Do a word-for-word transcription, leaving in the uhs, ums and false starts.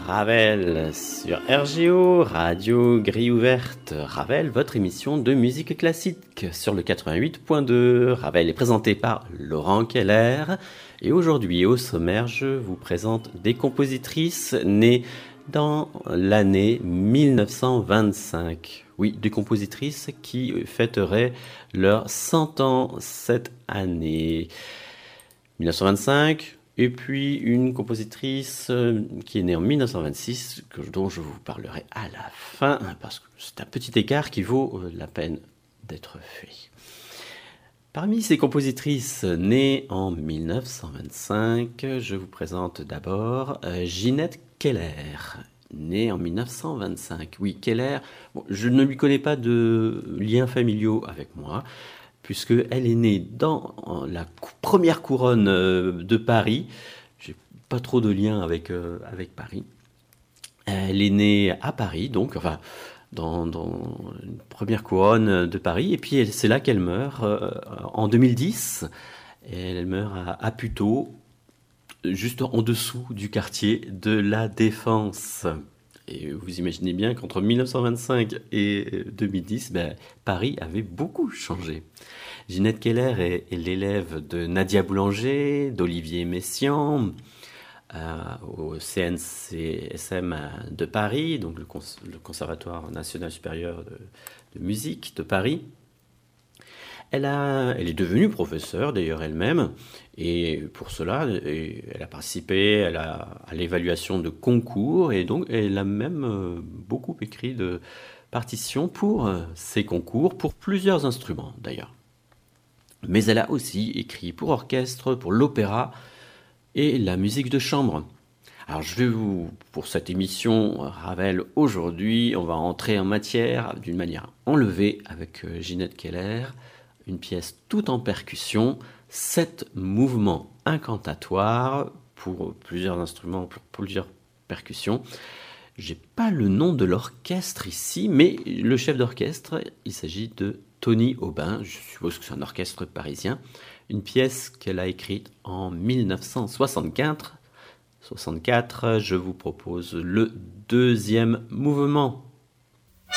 Ravel sur R G O, Radio Grille Ouverte. Ravel, votre émission de musique classique sur le quatre-vingt-huit point deux. Ravel est présenté par Laurent Keller. Et aujourd'hui, au sommaire, je vous présente des compositrices nées dans l'année mille neuf cent vingt-cinq. Oui, des compositrices qui fêteraient leurs cent ans cette année. mille neuf cent vingt-cinq, et puis une compositrice qui est née en mille neuf cent vingt-six, dont je vous parlerai à la fin, parce que c'est un petit écart qui vaut la peine d'être fait. Parmi ces compositrices nées en mille neuf cent vingt-cinq, je vous présente d'abord Ginette Keller, née en mille neuf cent vingt-cinq. Oui, Keller, bon, je ne lui connais pas de liens familiaux avec moi, puisqu'elle est née dans la première couronne de Paris. J'ai pas trop de liens avec, euh, avec Paris. Elle est née à Paris, donc, enfin, dans, dans une première couronne de Paris, et puis c'est là qu'elle meurt euh, en deux mille dix. Elle meurt à, à Puteaux, juste en dessous du quartier de la Défense. Et vous imaginez bien qu'entre mille neuf cent vingt-cinq et deux mille dix, ben, Paris avait beaucoup changé. Ginette Keller est, est l'élève de Nadia Boulanger, d'Olivier Messiaen, euh, au C N C S M de Paris, donc le, cons- le Conservatoire national supérieur de, de musique de Paris. Elle, a, elle est devenue professeure d'ailleurs elle-même, et pour cela, elle a participé elle a, à l'évaluation de concours, et donc elle a même euh, beaucoup écrit de partitions pour euh, ces concours, pour plusieurs instruments d'ailleurs. Mais elle a aussi écrit pour orchestre, pour l'opéra et la musique de chambre. Alors je vais vous, pour cette émission Ravel aujourd'hui, on va entrer en matière d'une manière enlevée avec Ginette Keller, une pièce toute en percussion, sept mouvements incantatoires pour plusieurs instruments, pour plusieurs percussions. J'ai pas le nom de l'orchestre ici, mais le chef d'orchestre, il s'agit de Tony Aubin, je suppose que c'est un orchestre parisien, une pièce qu'elle a écrite en mille neuf cent soixante-quatre. soixante-quatre, je vous propose le deuxième mouvement.